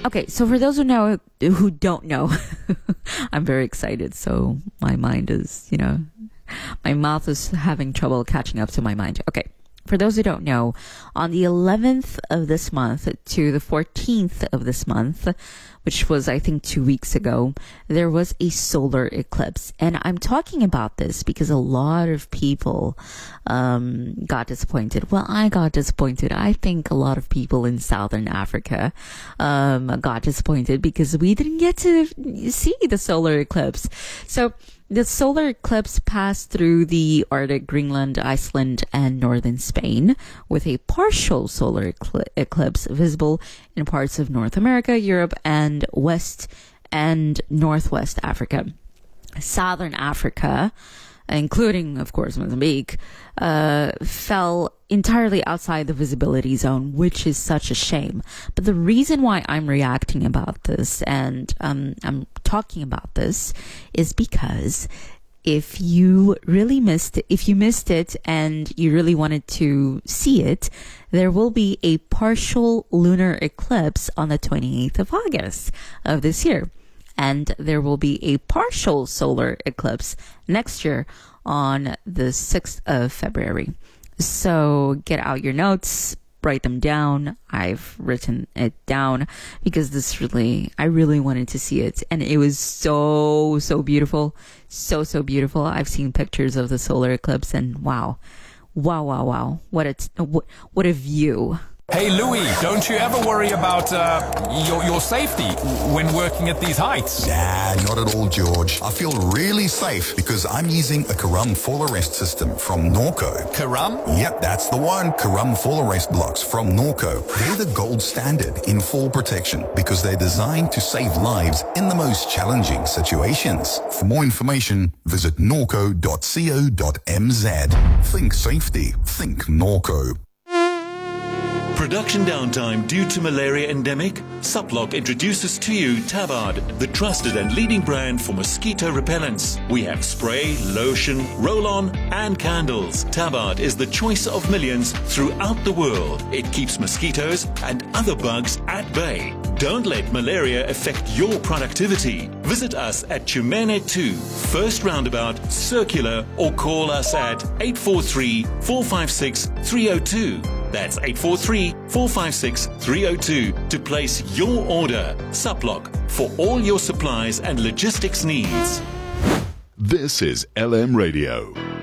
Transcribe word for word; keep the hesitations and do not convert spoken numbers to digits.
Okay, so for those who know, who don't know, I'm very excited. So my mind is, you know, my mouth is having trouble catching up to my mind. Okay. For those who don't know, on the eleventh of this month to the fourteenth of this month, which was, I think, two weeks ago, there was a solar eclipse. And I'm talking about this because a lot of people um, got disappointed. Well, I got disappointed. I think a lot of people in Southern Africa um, got disappointed because we didn't get to see the solar eclipse. So the solar eclipse passed through the Arctic, Greenland, Iceland, and northern Spain, with a partial solar ecl- eclipse visible in parts of North America, Europe, and West and Northwest Africa. Southern Africa, including, of course, Mozambique, uh, fell entirely outside the visibility zone, which is such a shame. But the reason why I'm reacting about this and um, I'm talking about this is because if you really missed it, if you missed it and you really wanted to see it, there will be a partial lunar eclipse on the twenty-eighth of August of this year. And there will be a partial solar eclipse next year on the sixth of February. So get out your notes, write them down. I've written it down because this really, I really wanted to see it. And it was so, so beautiful. So, so beautiful. I've seen pictures of the solar eclipse and wow. Wow, wow, wow. What a, what, what a view. Hey Louis, don't you ever worry about uh, your, your safety when working at these heights? Nah, not at all, George. I feel really safe because I'm using a Karam fall arrest system from Norco. Karam? Yep, that's the one. Karam fall arrest blocks from Norco. They're the gold standard in fall protection because they're designed to save lives in the most challenging situations. For more information, visit norco dot co dot m z. Think safety. Think Norco. Production downtime due to malaria endemic? Suplock introduces to you Tabard, the trusted and leading brand for mosquito repellents. We have spray, lotion, roll-on and candles. Tabard is the choice of millions throughout the world. It keeps mosquitoes and other bugs at bay. Don't let malaria affect your productivity. Visit us at Chumene two, First Roundabout, Circular, or call us at eight four three, four five six, three zero two. That's eight four three, four five six, three zero two to place your order. Suplock, for all your supplies and logistics needs. This is L M Radio.